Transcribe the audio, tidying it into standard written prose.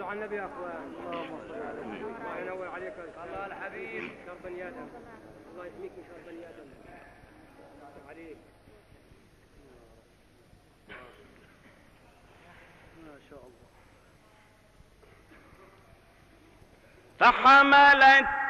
على النبي يا اخوان. اللهم صل على النبي. الله ينور عليك الله الحبيب. شر بني ادم. الله يحميك من شر بني ادم. عليك. ما شاء الله. فحملت